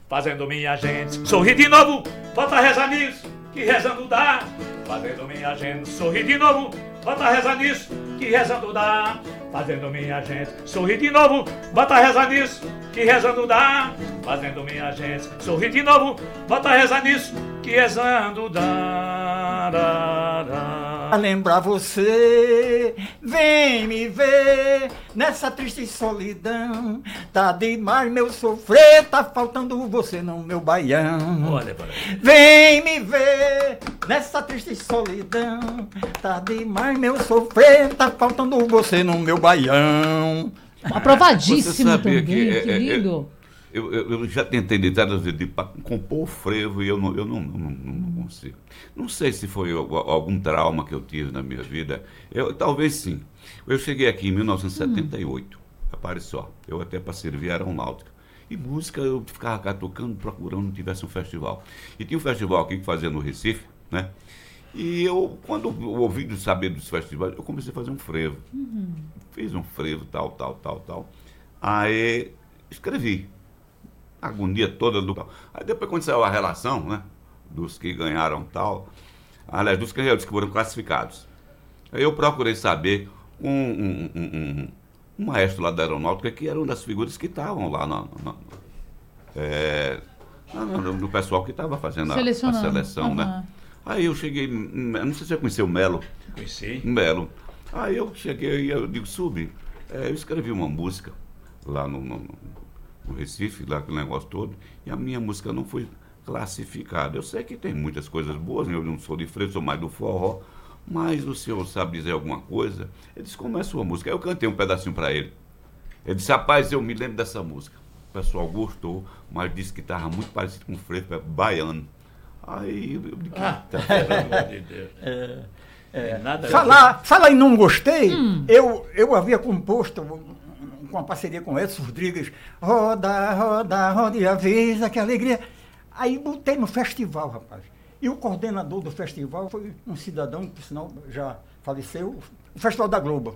fazendo minha gente sorrir de novo. Bota rezar nisso, que rezando dá. Fazendo minha gente sorrir de novo. Bota rezar nisso, que rezando dá. Fazendo minha gente sorrir de novo. Bota rezar nisso, que rezando dá. Fazendo minha gente sorrir de novo. Bota rezar nisso, que rezando dá. A lembrar você, vem me ver nessa triste solidão. Tá demais meu sofrer, tá faltando você no meu baião. Olha, para aí. Vem me ver nessa triste solidão. Tá demais meu sofrer, tá faltando você no meu baião. Aprovadíssimo sabia também, que que lindo. Eu já tentei de para compor o frevo e eu não consigo. Não sei se foi algum trauma que eu tive na minha vida. Talvez sim. Eu cheguei aqui em 1978, repare só. Eu até para servir aeronáutica. E música eu ficava cá tocando, procurando, não tivesse um festival. E tinha um festival aqui que fazia no Recife, né? E eu, quando eu ouvi saber dos festivais, eu comecei a fazer um frevo. Fiz um frevo, tal. Aí escrevi. A agonia toda do tal. Aí depois quando saiu a relação, né? Dos que ganharam tal. Aliás, dos que foram classificados. Aí eu procurei saber um maestro lá da aeronáutica que era uma das figuras que estavam lá no pessoal que estava fazendo a seleção, né? Aí eu cheguei, não sei se você conheceu o Melo. Conheci. Melo. Aí eu cheguei e eu digo, eu escrevi uma música lá no Recife, lá aquele negócio todo, e a minha música não foi classificada. Eu sei que tem muitas coisas boas, eu não sou de frevo, sou mais do forró, mas o senhor sabe dizer alguma coisa? Ele disse, como é a sua música? Aí eu cantei um pedacinho para ele. Ele disse, rapaz, eu me lembro dessa música. O pessoal gostou, mas disse que estava muito parecido com o frevo baiano. Aí eu digo, Pelo amor de Deus. Nada. Fala em não gostei, eu havia composto com uma parceria com Edson Rodrigues, roda, roda, roda e avisa que alegria. Aí botei no festival, rapaz. E o coordenador do festival foi um cidadão que, por sinal, já faleceu, o Festival da Globo.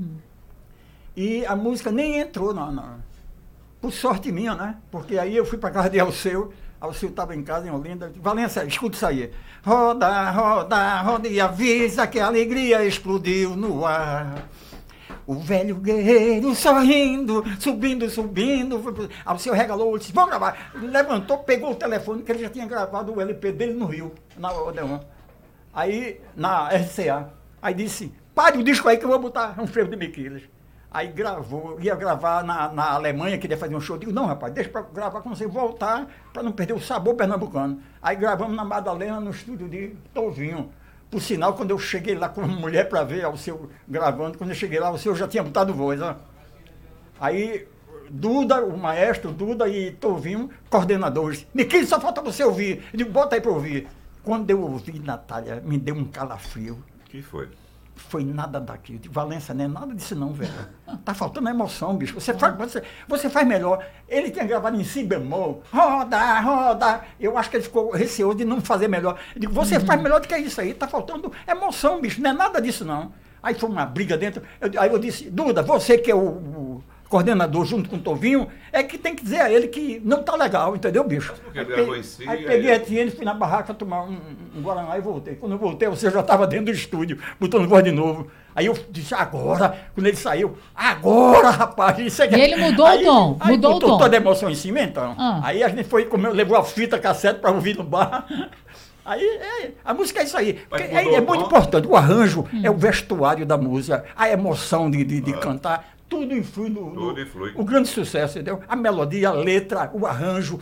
E a música nem entrou, por sorte minha, né? Porque aí eu fui para casa de Alceu estava em casa em Olinda, Valença, escuta isso aí. Roda, roda, roda e avisa que a alegria explodiu no ar. O velho guerreiro sorrindo, subindo. Alceu regalou, disse, vamos gravar. Levantou, pegou o telefone, que ele já tinha gravado o LP dele no Rio, na Odeon. Aí, na RCA. Aí disse, pare o disco aí que eu vou botar um frevo de Miquiles. Aí gravou, ia gravar na Alemanha, queria fazer um show. Eu digo, não, rapaz, deixa para gravar quando você voltar, para não perder o sabor pernambucano. Aí gravamos na Madalena, no estúdio de Tovinho. Por sinal, quando eu cheguei lá com uma mulher para ver o seu gravando, quando eu cheguei lá, o senhor já tinha botado voz. Ó. Aí, Duda, o maestro, Duda e Tovinho, coordenadores. Miquinho, só falta você ouvir. Eu digo, bota aí para ouvir. Quando eu ouvi, Natália, me deu um calafrio. O que foi? Foi nada daquilo. De Valença, não é nada disso não, velho. Tá faltando emoção, bicho. Você faz melhor. Ele tinha gravado em si bemol. Roda, roda. Eu acho que ele ficou receoso de não fazer melhor. Eu digo, você faz melhor do que isso aí. Tá faltando emoção, bicho. Não é nada disso não. Aí foi uma briga dentro. Aí eu disse, Duda, você que é o coordenador junto com o Tovinho, é que tem que dizer a ele que não tá legal, entendeu, bicho? Aí peguei a Etienne, fui na barraca tomar um Guaraná e voltei. Quando eu voltei, você já estava dentro do estúdio, botando voz de novo. Aí eu disse, agora, quando ele saiu, agora, rapaz. Isso é que... E ele mudou o tom, mudou o tom. Toda a emoção em cima, então. Aí a gente foi, levou a fita cassete para ouvir no bar. Aí, a música é isso aí. É muito importante. O arranjo é o vestuário da música, a emoção de cantar. Tudo influi o grande sucesso, entendeu? A melodia, a letra, o arranjo,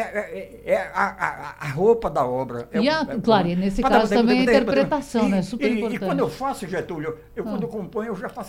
a roupa da obra. Claro, e nesse caso também a interpretação, né? Super importante. E quando eu faço, Getúlio, quando eu componho, eu já faço